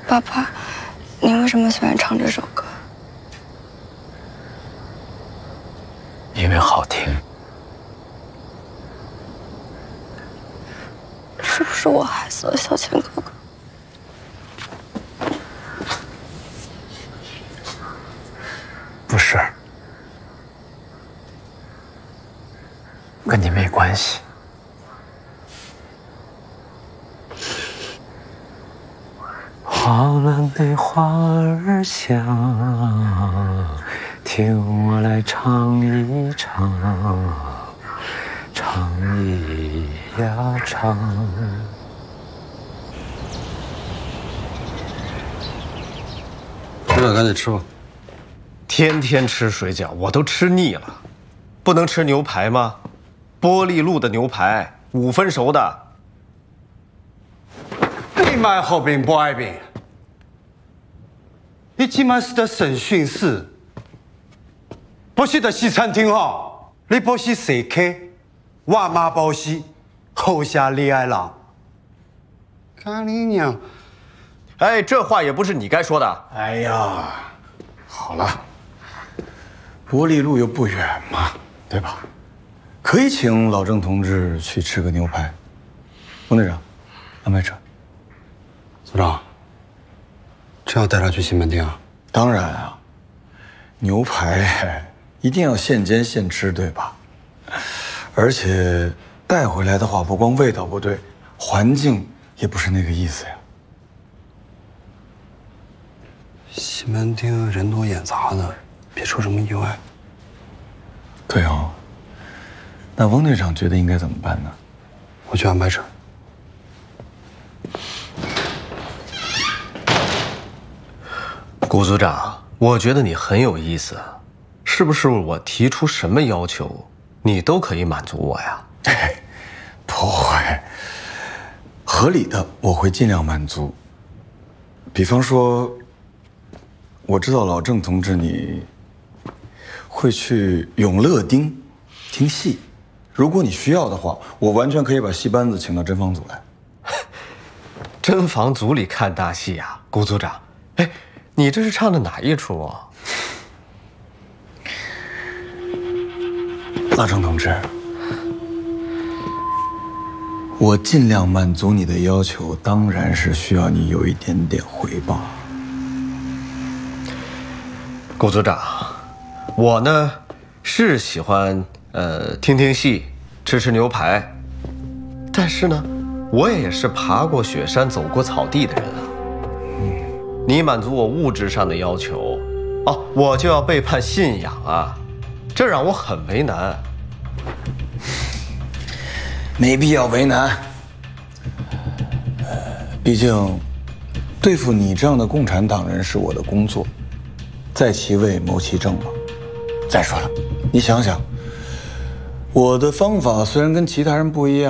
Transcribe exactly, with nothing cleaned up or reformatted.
爸爸，你为什么喜欢唱这首歌？ 因为好听。 是不是我害死了小千哥哥？ 不是，跟你没关系。花乱的花儿香，听我来唱一唱，唱一呀唱。 水饺赶紧吃吧。 天天吃水饺，我都吃腻了。不能吃牛排吗？玻璃路的牛排，五分熟的。 你买好饼不爱饼？你今晚是在审讯室，不是在西餐厅哈。你不是谁客，我妈不是后下恋爱郎。看你娘！ 哎，这话也不是你该说的。 哎呀，好了，玻璃路又不远嘛，对吧？可以请老郑同志去吃个牛排。翁队长，安排车。 组长，真要带他去西门町啊？ 当然啊，牛排一定要现煎现吃，对吧？而且带回来的话，不光味道不对，环境也不是那个意思呀。 西门町人多眼杂的，别出什么意外。 对哦，那翁队长觉得应该怎么办呢？ 我去安排车。 谷组长，我觉得你很有意思，是不是我提出什么要求，你都可以满足我呀？ 哎，不会，合理的我会尽量满足。比方说，我知道老郑同志你会去永乐町听戏，如果你需要的话，我完全可以把戏班子请到侦防组来。 侦防组里看大戏呀，谷组长。哎，你这是唱的哪一出啊？ 老郑同志，我尽量满足你的要求，当然是需要你有一点点回报。 谷组长，我呢是喜欢呃听听戏，吃吃牛排，但是呢，我也是爬过雪山、走过草地的人啊。你满足我物质上的要求，哦，我就要背叛信仰啊，这让我很为难。 没必要为难，毕竟对付你这样的共产党人是我的工作，在其位谋其政嘛。再说了，你想想，我的方法虽然跟其他人不一样。